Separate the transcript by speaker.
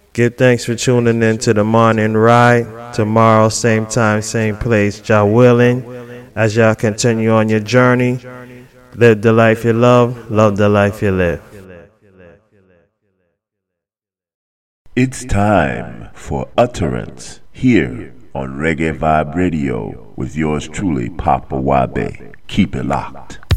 Speaker 1: Give thanks for tuning in to the morning ride. Tomorrow, same time, same place, Jah willing. As y'all continue on your journey, live the life you love the life you live.
Speaker 2: It's time for Utterance here on Reggae Vibe Radio with yours truly, Papa Wabe. Keep it locked.